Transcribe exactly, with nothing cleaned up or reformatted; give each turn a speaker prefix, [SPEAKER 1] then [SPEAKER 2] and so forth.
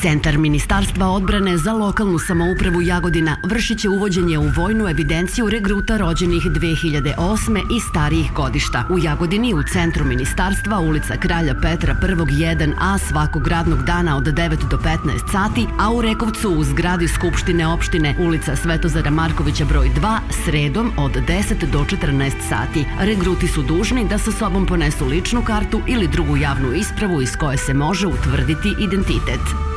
[SPEAKER 1] Centar Ministarstva odbrane za lokalnu samoupravu Jagodina vršit će uvođenje u vojnu evidenciju regruta rođenih dve hiljade osme i starijih godišta. U Jagodini u centru ministarstva, ulica Kralja Petra prvog jedan a svakog radnog dana od devet do petnaest sati, a u Rekovcu u zgradi Skupštine opštine ulica Svetozara Markovića broj dva sredom od deset do četrnaest sati. Regruti su dužni da sa sobom ponesu ličnu kartu ili drugu javnu ispravu iz koje se može utvrditi identitet.